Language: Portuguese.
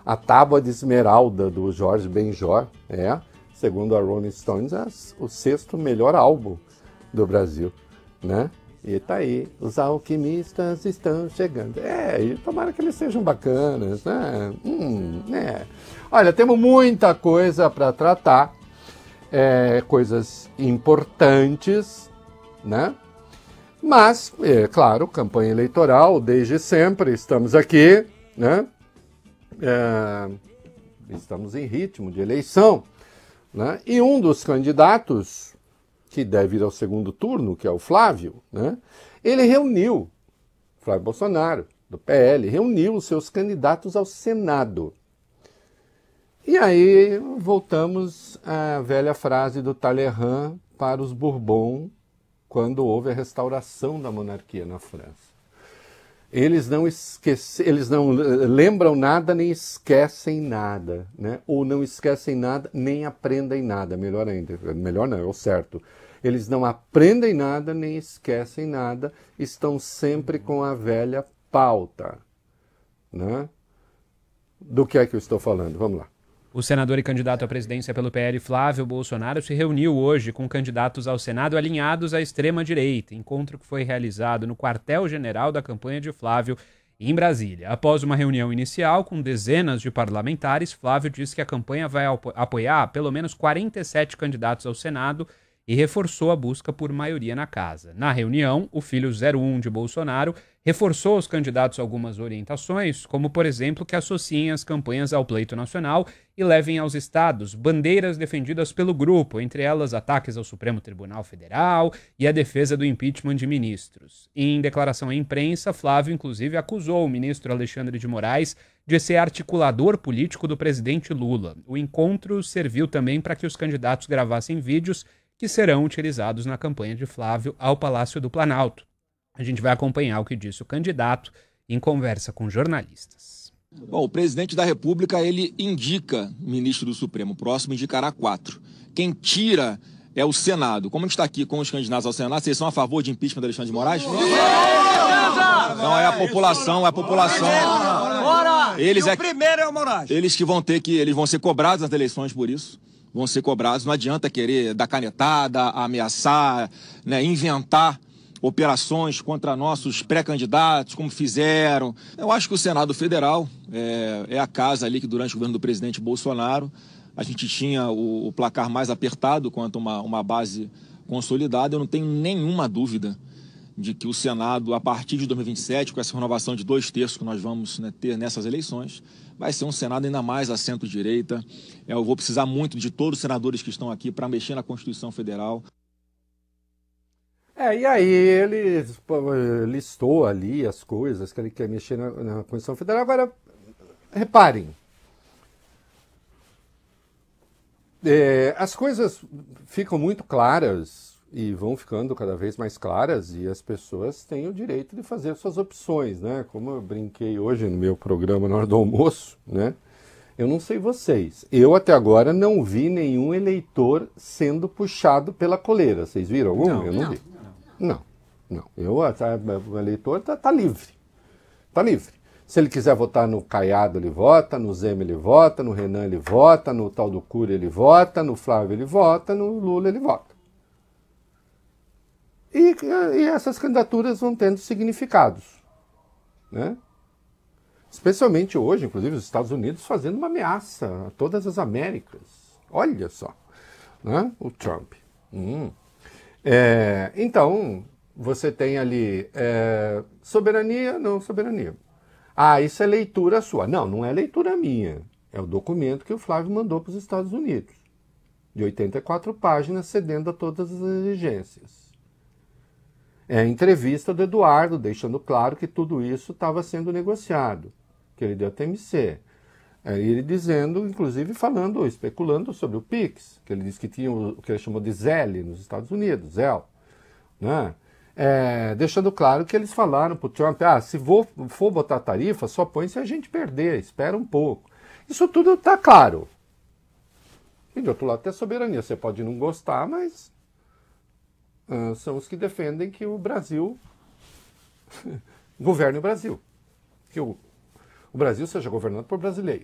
A Tábua de Esmeralda, do Jorge Benjor, segundo a Rolling Stones, o 6º melhor álbum do Brasil, né? E tá aí, os alquimistas estão chegando. E tomara que eles sejam bacanas, né? Olha, temos muita coisa para tratar, coisas importantes, né? Mas, claro, campanha eleitoral, desde sempre, estamos aqui, né? Estamos em ritmo de eleição, né? E um dos candidatos que deve ir ao segundo turno, que é o Flávio, né? Ele reuniu, Flávio Bolsonaro, do PL, reuniu os seus candidatos ao Senado. E aí voltamos à velha frase do Talleyrand para os Bourbon, quando houve a restauração da monarquia na França. Eles não lembram nada nem esquecem nada, né? Ou não esquecem nada nem aprendem nada, melhor ainda. Melhor não, é o certo. Eles não aprendem nada nem esquecem nada, estão sempre com a velha pauta, né? Do que é que eu estou falando? Vamos lá. O senador e candidato à presidência pelo PL, Flávio Bolsonaro, se reuniu hoje com candidatos ao Senado alinhados à extrema-direita, encontro que foi realizado no quartel-general da campanha de Flávio, em Brasília. Após uma reunião inicial com dezenas de parlamentares, Flávio disse que a campanha vai apoiar pelo menos 47 candidatos ao Senado e reforçou a busca por maioria na casa. Na reunião, o filho 01 de Bolsonaro reforçou aos candidatos algumas orientações, como, por exemplo, que associem as campanhas ao pleito nacional e levem aos estados bandeiras defendidas pelo grupo, entre elas ataques ao Supremo Tribunal Federal e a defesa do impeachment de ministros. Em declaração à imprensa, Flávio, inclusive, acusou o ministro Alexandre de Moraes de ser articulador político do presidente Lula. O encontro serviu também para que os candidatos gravassem vídeos que serão utilizados na campanha de Flávio ao Palácio do Planalto. A gente vai acompanhar o que disse o candidato em conversa com jornalistas. Bom, o presidente da República, ele indica ministro do Supremo. O próximo indicará 4. Quem tira é o Senado. Como a gente está aqui com os candidatos ao Senado, vocês são a favor de impeachment do Alexandre de Moraes? Não, é a população. O primeiro é o Moraes. Eles vão ser cobrados nas eleições por isso. Vão ser cobrados. Não adianta querer dar canetada, ameaçar, né, inventar operações contra nossos pré-candidatos, como fizeram. Eu acho que o Senado Federal é a casa ali que, durante o governo do presidente Bolsonaro, a gente tinha o placar mais apertado quanto uma base consolidada. Eu não tenho nenhuma dúvida de que o Senado, a partir de 2027, com essa renovação de 2/3 que nós vamos, né, ter nessas eleições, vai ser um Senado ainda mais à centro-direita. Eu vou precisar muito de todos os senadores que estão aqui para mexer na Constituição Federal. E aí ele listou ali as coisas que ele quer mexer na Constituição Federal. Agora, reparem, as coisas ficam muito claras e vão ficando cada vez mais claras, e as pessoas têm o direito de fazer suas opções, né? Como eu brinquei hoje no meu programa na hora do almoço, né? Eu não sei vocês, eu até agora não vi nenhum eleitor sendo puxado pela coleira. Vocês viram algum? Eu não vi. Não. O eleitor tá livre. Tá livre. Se ele quiser votar no Caiado, ele vota, no Zema ele vota, no Renan ele vota, no tal do Cury ele vota, no Flávio ele vota, no Lula ele vota. E essas candidaturas vão tendo significados, né? Especialmente hoje, inclusive, os Estados Unidos fazendo uma ameaça a todas as Américas. Olha só, né? O Trump. Então, você tem ali soberania, não soberania. Isso é leitura sua. Não é leitura minha. É o documento que o Flávio mandou para os Estados Unidos, de 84 páginas, cedendo a todas as exigências. É a entrevista do Eduardo, deixando claro que tudo isso estava sendo negociado, que ele deu TMC. Ele dizendo, inclusive especulando sobre o PIX, que ele disse que tinha o que ele chamou de ZEL nos Estados Unidos, ZEL, né? Deixando claro que eles falaram para o Trump, se for botar tarifa, só põe se a gente perder, espera um pouco. Isso tudo está claro. E do outro lado tem a soberania, você pode não gostar, mas são os que defendem que o Brasil governe o Brasil. Que o Brasil seja governado por brasileiros.